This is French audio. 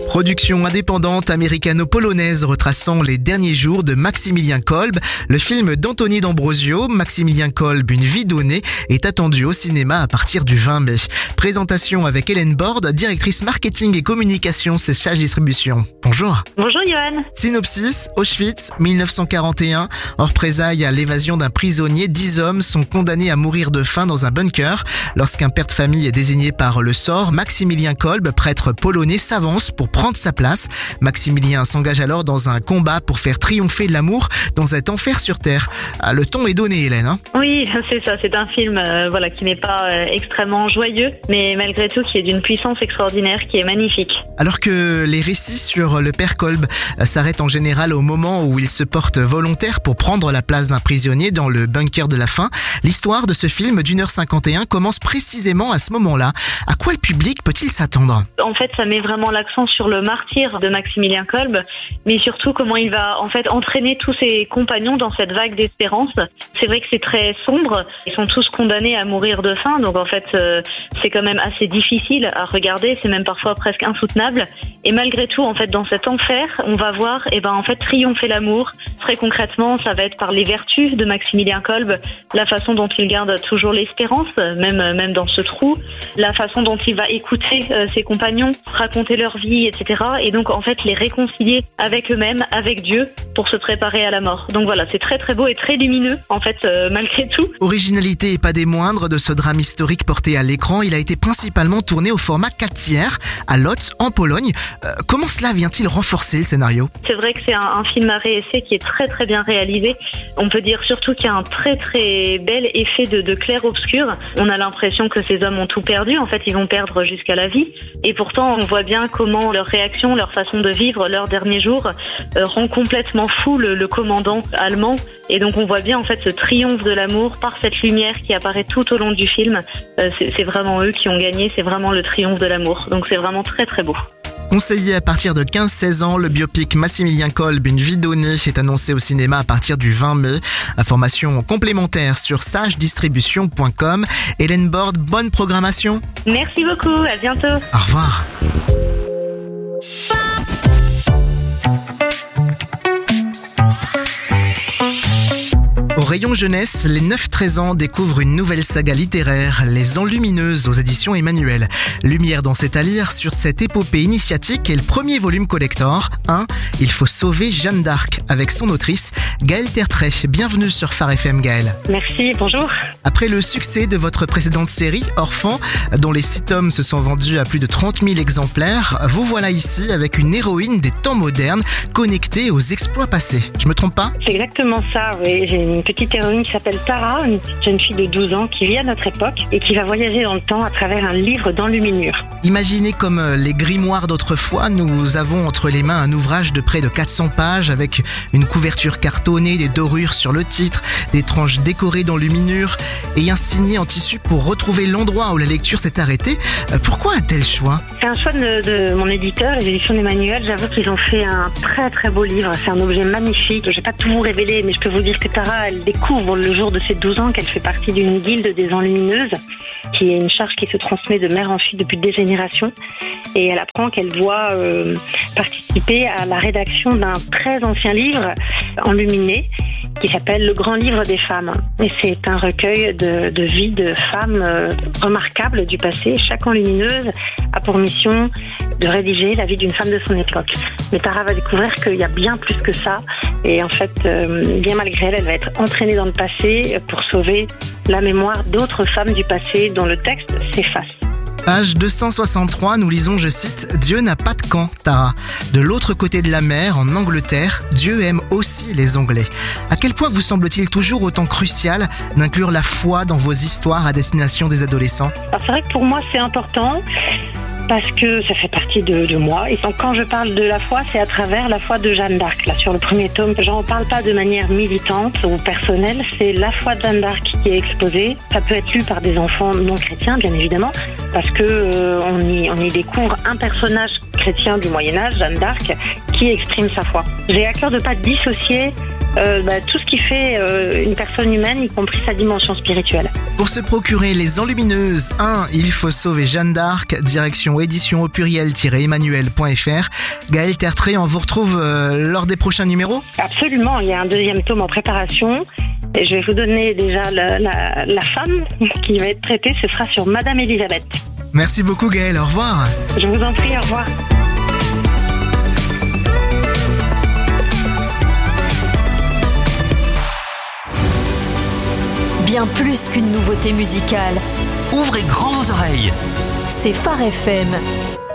Production indépendante américano-polonaise retraçant les derniers jours de Maximilien Kolbe. Le film d'Anthony D'Ambrosio, Maximilien Kolbe, une vie donnée, est attendu au cinéma à partir du 20 mai. Présentation avec Hélène Borde, directrice marketing et communication chez Sage Distribution. Bonjour. Bonjour Johan. Synopsis, Auschwitz, 1941. En représailles à l'évasion d'un prisonnier, 10 hommes sont condamnés à mourir de faim dans un bunker. Lorsqu'un père de famille est désigné par le sort, Maximilien Kolbe, prêtre polonais, s'avance pour prendre sa place. Maximilien s'engage alors dans un combat pour faire triompher l'amour dans cet enfer sur terre. Ah, le ton est donné, Hélène. Oui, c'est ça. C'est un film qui n'est pas extrêmement joyeux, mais malgré tout qui est d'une puissance extraordinaire, qui est magnifique. Alors que les récits sur le père Kolbe s'arrêtent en général au moment où il se porte volontaire pour prendre la place d'un prisonnier dans le bunker de la faim, l'histoire de ce film d'1h51 commence précisément à ce moment-là. À quoi le public peut-il s'attendre ? En fait, ça met vraiment l'accent sur le martyr de Maximilien Kolbe, mais surtout comment il va entraîner tous ses compagnons dans cette vague d'espérance. C'est vrai que c'est très sombre, ils sont tous condamnés à mourir de faim, donc c'est quand même assez difficile à regarder, c'est même parfois presque insoutenable. Et malgré tout, dans cet enfer, on va voir triompher l'amour. Très concrètement, ça va être par les vertus de Maximilien Kolbe, la façon dont il garde toujours l'espérance, même dans ce trou, la façon dont il va écouter ses compagnons, raconter leur vie, etc. Et donc les réconcilier avec eux-mêmes, avec Dieu, pour se préparer à la mort. Donc voilà, c'est très très beau et très lumineux malgré tout. Originalité et pas des moindres de ce drame historique porté à l'écran, il a été principalement tourné au format 4/3 à Łódź en Pologne. Comment cela vient-il renforcer le scénario ? C'est vrai que c'est un film à réessai qui est très très bien réalisé. On peut dire surtout qu'il y a un très très bel effet de clair-obscur. On a l'impression que ces hommes ont tout perdu. Ils vont perdre jusqu'à la vie. Et pourtant, on voit bien comment leur réaction, leur façon de vivre leurs derniers jours rend complètement fou le commandant allemand. Et donc on voit bien ce triomphe de l'amour par cette lumière qui apparaît tout au long du film. C'est vraiment eux qui ont gagné, c'est vraiment le triomphe de l'amour. Donc c'est vraiment très très beau. Conseillé à partir de 15-16 ans, le biopic Maximilien Kolbe, une vie donnée, est annoncé au cinéma à partir du 20 mai. Informations complémentaires sur sagedistribution.com. Hélène Borde, bonne programmation. Merci beaucoup, à bientôt. Au revoir. Au rayon jeunesse, les 9-13 ans découvrent une nouvelle saga littéraire, Les Enlumineuses aux éditions Emmanuel. Lumière dans cet à lire sur cette épopée initiatique et le premier volume collector. 1. Il faut sauver Jeanne d'Arc avec son autrice Gaëlle Tertrais. Bienvenue sur Phare FM, Gaëlle. Merci, bonjour. Après le succès de votre précédente série, Orphan, dont les 6 tomes se sont vendus à plus de 30 000 exemplaires, vous voilà ici avec une héroïne des temps modernes connectée aux exploits passés. Je me trompe pas ? C'est exactement ça, oui. J'ai une petite héroïne qui s'appelle Tara, une petite jeune fille de 12 ans qui vit à notre époque et qui va voyager dans le temps à travers un livre d'enluminure. Imaginez comme les grimoires d'autrefois, nous avons entre les mains un ouvrage de près de 400 pages avec une couverture cartonnée, des dorures sur le titre, des tranches décorées d'enluminure et un signet en tissu pour retrouver l'endroit où la lecture s'est arrêtée. Pourquoi un tel choix ? C'est un choix de mon éditeur, les éditions d'Emmanuel. J'avoue qu'ils ont fait un très très beau livre. C'est un objet magnifique. Je ne vais pas tout vous révéler, mais je peux vous dire que Tara, elle découvre le jour de ses 12 ans qu'elle fait partie d'une guilde des enlumineuses, qui est une charge qui se transmet de mère en fille depuis des générations. Et elle apprend qu'elle doit participer à la rédaction d'un très ancien livre enluminé qui s'appelle Le Grand Livre des Femmes. Et c'est un recueil de vie de femmes remarquables du passé. Chaque enlumineuse a pour mission de rédiger la vie d'une femme de son époque. Mais Tara va découvrir qu'il y a bien plus que ça. Et bien malgré elle, elle va être entraînée dans le passé pour sauver la mémoire d'autres femmes du passé dont le texte s'efface. Page 263, nous lisons, je cite, « Dieu n'a pas de camp, Tara. De l'autre côté de la mer, en Angleterre, Dieu aime aussi les Anglais. » À quel point vous semble-t-il toujours autant crucial d'inclure la foi dans vos histoires à destination des adolescents ? Alors c'est vrai que pour moi c'est important parce que ça fait partie de moi. Et donc quand je parle de la foi, c'est à travers la foi de Jeanne d'Arc. Là, sur le premier tome, j'en parle pas de manière militante ou personnelle, c'est la foi de Jeanne d'Arc qui est exposée. Ça peut être lu par des enfants non chrétiens, bien évidemment, parce que on y découvre un personnage chrétien du Moyen-Âge, Jeanne d'Arc, qui exprime sa foi. J'ai à cœur de pas dissocier tout ce qui fait une personne humaine, y compris sa dimension spirituelle. Pour se procurer Les Enlumineuses 1, il faut sauver Jeanne d'Arc, direction édition au pluriel-emmanuel.fr. Gaëlle Tertré, on vous retrouve lors des prochains numéros ? Absolument, il y a un deuxième tome en préparation. Et je vais vous donner déjà la femme qui va être traitée, ce sera sur Madame Elisabeth. Merci beaucoup Gaëlle, au revoir. Je vous en prie, au revoir. Bien plus qu'une nouveauté musicale, Ouvrez grand vos oreilles. c'est Phare FM.